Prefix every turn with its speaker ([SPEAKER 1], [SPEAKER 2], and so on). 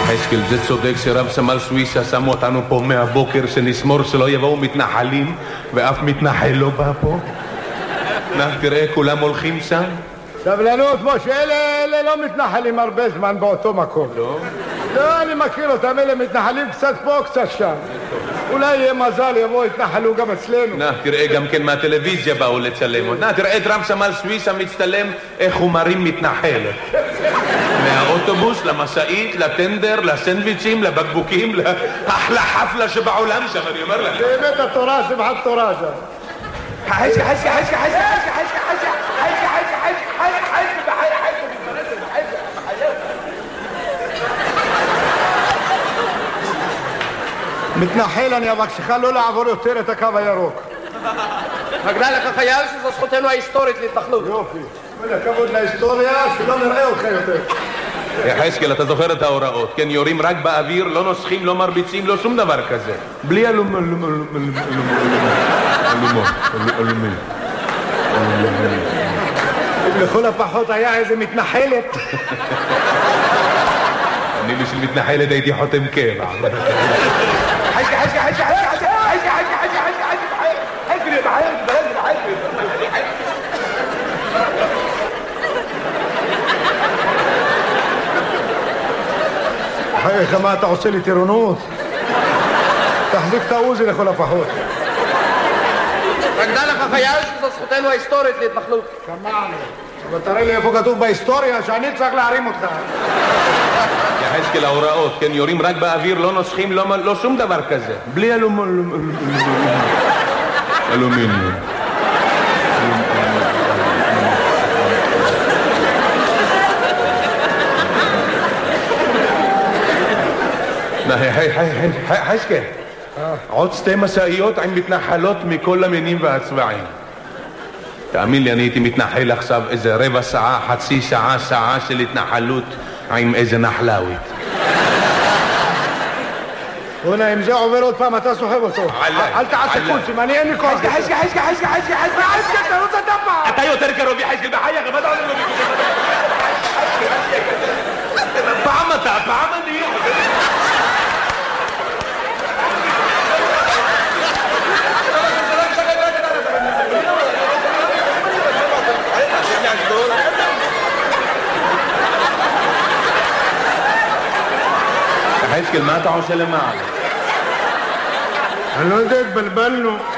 [SPEAKER 1] יחזקאל, זה צודק שרב סמל סוויסה שמו אותנו פה מהבוקר שנשמור שלא יבואו מתנחלים ואף מתנחל לא בא פה. תראה, כולם הולכים שם.
[SPEAKER 2] סבלנות, משה, אלה לא מתנחלים הרבה זמן באותו מקום. לא, אני מכיר אותם, אלה מתנחלים קצת פה, קצת שם. אולי יהיה מזל, יבואו, יתנחלו גם אצלנו.
[SPEAKER 1] תראה, גם כן מהטלוויזיה באו לצלם. תראה את רב סמל סוויסה מצטלם איך הוא מרים מתנחל. מהאוטובוס, למשאית, לטנדר, לסנדוויצ'ים, לבקבוקים, לאחלה חפלה שבעולם שם, אני אומר לך.
[SPEAKER 2] באמת התורה, שמחת תורה שם.
[SPEAKER 1] חשקה,
[SPEAKER 2] מתנחל, אני אבקשך לא לעבור יותר את הקו הירוק.
[SPEAKER 3] מגנה לך חייל שזו זכותנו ההיסטורית להתנחלות.
[SPEAKER 2] יופי. הכבוד להיסטוריה, שלא נראה אותך יותר.
[SPEAKER 1] יחזקאל, אתה זוכר את ההוראות, כן? יורים רק באוויר, לא נוסחים, לא מרביצים, לא שום דבר כזה. בלי
[SPEAKER 2] לכל הפחות היה איזה מתנחלת.
[SPEAKER 1] אני בשביל מתנחלת הייתי חותם קבע.
[SPEAKER 2] חייך, מה אתה עושה לי טירונות? תחזיק את העוזי לכל הפחות.
[SPEAKER 3] מגנה לך חייל שזו זכותנו ההיסטורית להתנחלות.
[SPEAKER 2] שמענו. אבל תראה לי איפה כתוב בהיסטוריה שאני צריך להרים אותך.
[SPEAKER 1] יחזקאל, ההוראות, כן? יורים רק באוויר, לא נוסחים, לא שום דבר כזה. בלי אלומיניום. חשקה, עוד 2 משאיות עם מתנחלות מכל המינים והצבעים. תאמין לי, אני הייתי מתנחל עכשיו איזה רבע שעה, חצי שעה, שעה של התנחלות עם איזה נחלאווית.
[SPEAKER 2] הונה, אם זה עובר עוד פעם, אתה סוחב אותו. אל תעשה קולסים, אני אין לי כוח.
[SPEAKER 3] חשקה, תרוץ אתה פעם.
[SPEAKER 1] אתה יותר קרוב יחזקאל בחייך, מה אתה עושה לו? פעם אתה, פעם אני. יחזקאל, מה אתה עושה למעלה?
[SPEAKER 2] אני לא יודע, התבלבלנו.